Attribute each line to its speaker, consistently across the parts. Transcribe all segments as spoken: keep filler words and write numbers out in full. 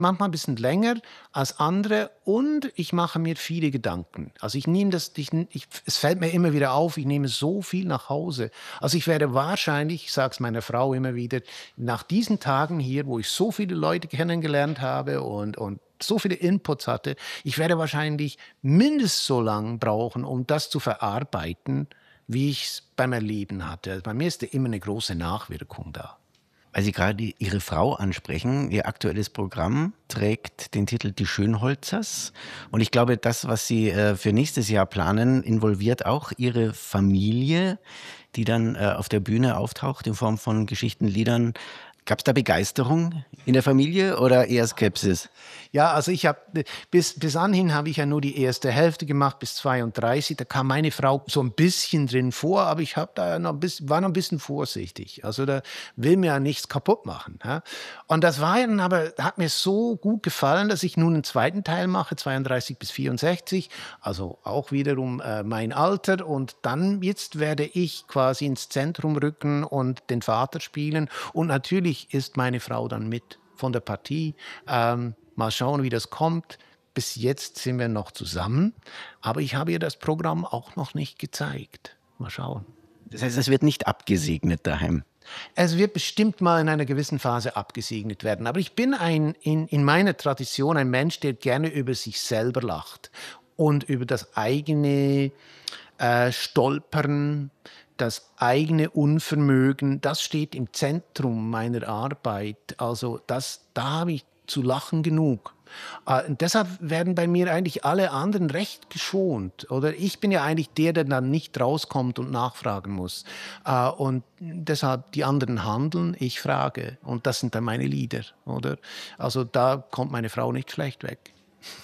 Speaker 1: manchmal ein bisschen länger als andere und ich mache mir viele Gedanken. Also ich nehme das, ich, ich, es fällt mir immer wieder auf, ich nehme so viel nach Hause. Also ich werde wahrscheinlich, ich sage es meiner Frau immer wieder, nach diesen Tagen hier, wo ich so viele Leute kennengelernt habe und, und so viele Inputs hatte, ich werde wahrscheinlich mindestens so lange brauchen, um das zu verarbeiten, wie ich es beim Erleben hatte. Also bei mir ist da immer eine große Nachwirkung da.
Speaker 2: Weil Sie gerade Ihre Frau ansprechen, Ihr aktuelles Programm trägt den Titel Die Schönholzers. Und ich glaube, das, was Sie äh, für nächstes Jahr planen, involviert auch Ihre Familie, die dann äh, auf der Bühne auftaucht in Form von Geschichten, Liedern. Gab es da Begeisterung in der Familie oder eher Skepsis?
Speaker 1: Ja, also ich habe bis, bis anhin habe ich ja nur die erste Hälfte gemacht, bis zweiunddreißig. Da kam meine Frau so ein bisschen drin vor, aber ich habe da noch ein bisschen, war noch ein bisschen vorsichtig. Also da will mir ja nichts kaputt machen. Ja? Und das war dann aber, hat mir so gut gefallen, dass ich nun einen zweiten Teil mache, zweiunddreißig bis vierundsechzig. Also auch wiederum äh, mein Alter. Und dann jetzt werde ich quasi ins Zentrum rücken und den Vater spielen. Und natürlich ist meine Frau dann mit von der Partie. Ähm, Mal schauen, wie das kommt. Bis jetzt sind wir noch zusammen, aber ich habe ihr das Programm auch noch nicht gezeigt. Mal schauen.
Speaker 2: Das heißt, es wird nicht abgesegnet daheim?
Speaker 1: Es wird bestimmt mal in einer gewissen Phase abgesegnet werden. Aber ich bin ein, in, in meiner Tradition ein Mensch, der gerne über sich selber lacht und über das eigene äh, Stolpern, das eigene Unvermögen. Das steht im Zentrum meiner Arbeit. Also das, da habe ich zu lachen genug. Äh, und deshalb werden bei mir eigentlich alle anderen recht geschont. Oder ich bin ja eigentlich der, der dann nicht rauskommt und nachfragen muss. Äh, und deshalb die anderen handeln, ich frage. Und das sind dann meine Lieder. Oder? Also da kommt meine Frau nicht schlecht weg.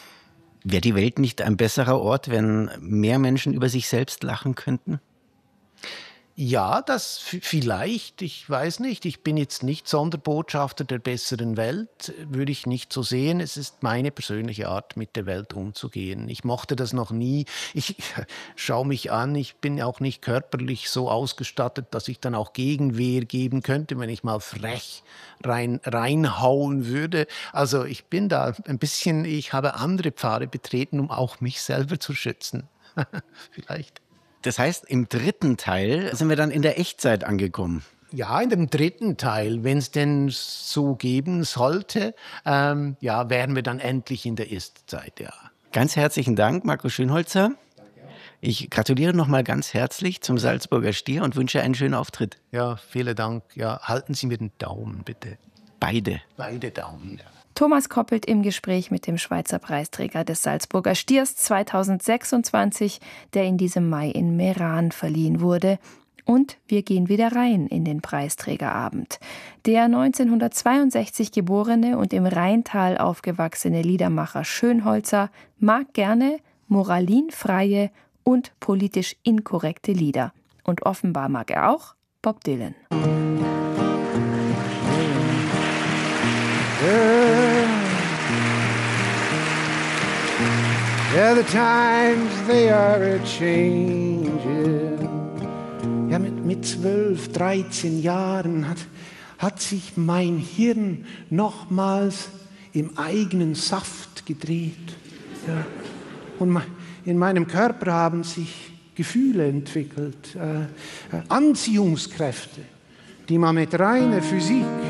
Speaker 2: Wäre die Welt nicht ein besserer Ort, wenn mehr Menschen über sich selbst lachen könnten?
Speaker 1: Ja, das f- vielleicht, ich weiß nicht. Ich bin jetzt nicht Sonderbotschafter der besseren Welt, würde ich nicht so sehen. Es ist meine persönliche Art, mit der Welt umzugehen. Ich mochte das noch nie. Ich schaue mich an, ich bin auch nicht körperlich so ausgestattet, dass ich dann auch Gegenwehr geben könnte, wenn ich mal frech rein, reinhauen würde. Also ich bin da ein bisschen, ich habe andere Pfade betreten, um auch mich selber zu schützen. Vielleicht.
Speaker 2: Das heißt, im dritten Teil sind wir dann in der Echtzeit angekommen.
Speaker 1: Ja, in dem dritten Teil, wenn es denn so geben sollte, ähm, ja, wären wir dann endlich in der Ist-Zeit, ja.
Speaker 2: Ganz herzlichen Dank, Markus Schönholzer. Ich gratuliere nochmal ganz herzlich zum Salzburger Stier und wünsche einen schönen Auftritt.
Speaker 1: Ja, vielen Dank. Ja, halten Sie mir den Daumen, bitte.
Speaker 2: Beide.
Speaker 1: Beide Daumen, ja.
Speaker 3: Thomas Koppelt im Gespräch mit dem Schweizer Preisträger des Salzburger Stiers zweitausendsechsundzwanzig, der in diesem Mai in Meran verliehen wurde. Und wir gehen wieder rein in den Preisträgerabend. Der neunzehnhundertzweiundsechzig geborene und im Rheintal aufgewachsene Liedermacher Schönholzer mag gerne moralinfreie und politisch inkorrekte Lieder. Und offenbar mag er auch Bob Dylan.
Speaker 4: Yeah, the times they are a-changin'. Ja, mit, mit zwölf, dreizehn Jahren hat, hat sich mein Hirn nochmals im eigenen Saft gedreht. Ja. Und me- in meinem Körper haben sich Gefühle entwickelt, äh, äh, Anziehungskräfte, die man mit reiner Physik